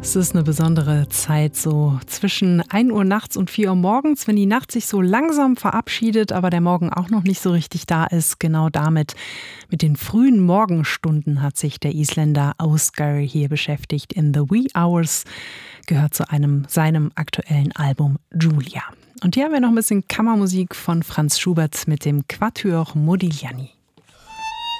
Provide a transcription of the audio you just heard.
Es ist eine besondere Zeit, so zwischen 1 Uhr nachts und 4 Uhr morgens, wenn die Nacht sich so langsam verabschiedet, aber der Morgen auch noch nicht so richtig da ist. Genau damit, mit den frühen Morgenstunden, hat sich der Isländer Ásgeir hier beschäftigt. In the Wee Hours gehört zu seinem aktuellen Album Julia. Und hier haben wir noch ein bisschen Kammermusik von Franz Schubert mit dem Quatuor Modigliani.